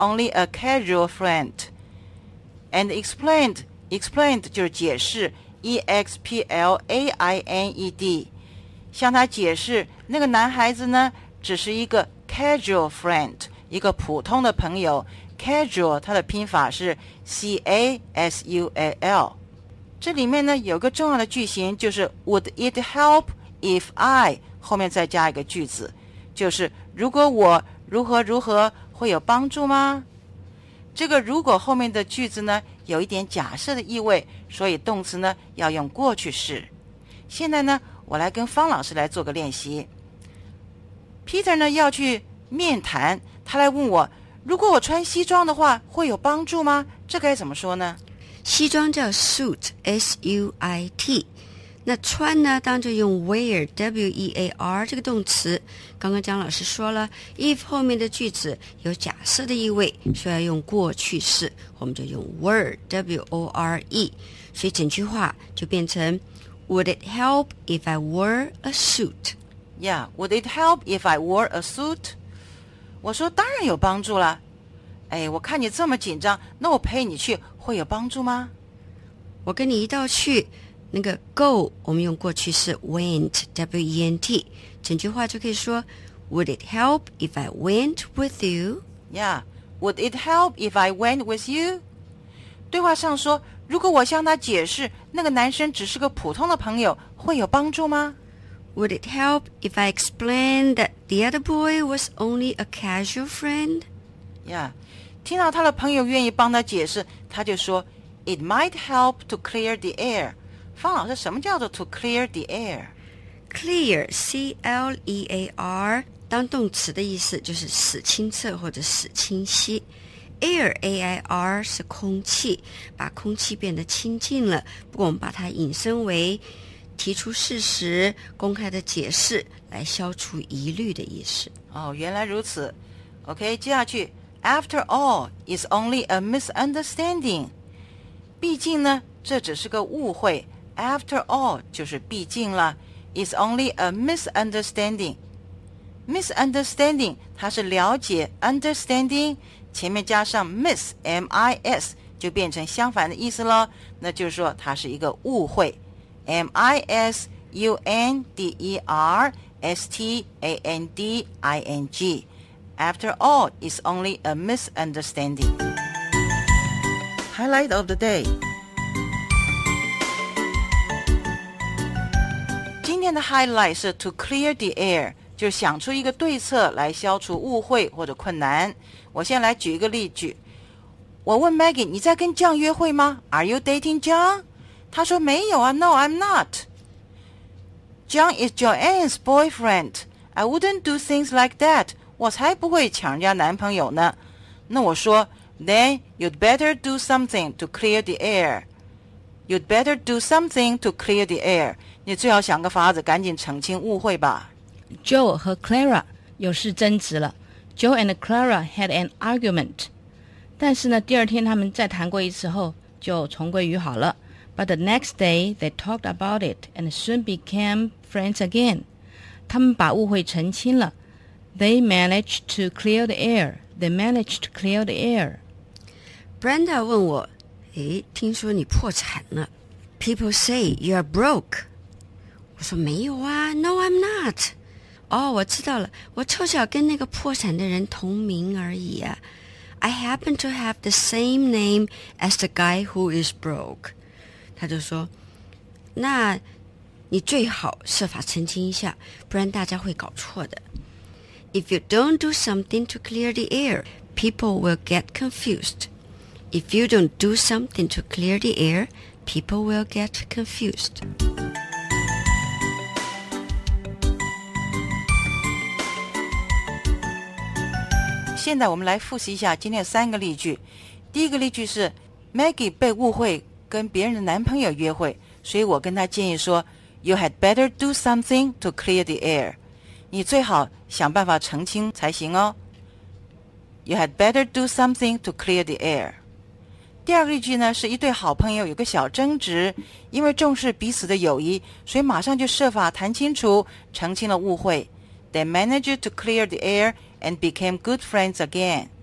only a casual friend. And explained 就是解释 explained 向他解释那个男孩子呢只是一个 casual friend 一个普通的朋友 casual 它的拼法是 casual 这里面呢有个重要的句型就是 Would it help if I 后面再加一个句子就是如果我如何如何会有帮助吗这个如果后面的句子呢有一点假设的意味所以动词呢要用过去式现在呢我来跟方老师来做个练习 Peter 呢要去面谈他来问我如果我穿西装的话会有帮助吗这该怎么说呢西装叫 suit S-U-I-T 那穿呢当然就用 wear W-E-A-R 这个动词刚刚姜老师说了 if 后面的句子有假设的意味所以要用过去式我们就用 were W-O-R-E 所以整句话就变成 Would it help if I wore a suit? Yeah, would it help if I wore a suit? 我说当然有帮助啦哎，我看你这么紧张那我陪你去会有帮助吗我跟你一道去那个 go 我们用过去式 went W-E-N-T 整句话就可以说 Would it help if I went with you? Yeah, would it help if I went with you? 对话上说如果我向他解释那个男生只是个普通的朋友会有帮助吗 Would it help if I explained that the other boy was only a casual friend? Yeah, 听到他的朋友愿意帮他解释他就说 It might help to clear the air方老师什么叫做 to clear the air? Clear, C-L-E-A-R 当动词的意思就是使清澈或者使清晰 Air, A-I-R 是空气把空气变得清净了不过我们把它引申为提出事实公开的解释来消除疑虑的意思哦，原来如此 OK, 接下去 After all, it's only a misunderstanding 毕竟呢这只是个误会After all 就是毕竟了 It's only a misunderstanding Misunderstanding 它是了解 Understanding 前面加上 miss M-I-S 就变成相反的意思了那就是说它是一个误会 M-I-S-U-N-D-E-R-S-T-A-N-D-I-N-G After all, it's only a misunderstanding Highlight of the day今天的 highlight 是 to clear the air 就是想出一个对策来消除误会或者困难我先来举一个例句我问 Maggie 你在跟 John 约会吗 Are you dating John? 他说没有啊 No, I'm not John is Joanne's boyfriend I wouldn't do things like that 我才不会抢人家男朋友呢那我说 Then you'd better do something to clear the air You'd better do something to clear the air你最好想个法子赶紧澄清误会吧 Joe 和 Clara 有事争执了 Joe and Clara had an argument 但是呢第二天他们再谈过一次后就重归于好了 But the next day they talked about it and soon became friends again 他们把误会澄清了 They managed to clear the air They managed to clear the air Brenda 问我诶听说你破产了 People say you are broke 我说没有啊 No, I'm not 哦我知道了我凑巧跟那个破产的人同名而已啊 I happen to have the same name as the guy who is broke 他就说那你最好设法澄清一下不然大家会搞错的 If you don't do something to clear the air people will get confused If you don't do something to clear the air people will get confused 现在我们来复习一下今天3个例句第一个例句是 Maggie 被误会跟别人的男朋友约会所以我跟她建议说 You had better do something to clear the air 你最好想办法澄清才行哦 You had better do something to clear the air 第二个例句呢是一对好朋友有个小争执因为重视彼此的友谊所以马上就设法谈清楚澄清了误会They managed to clear the air and became good friends again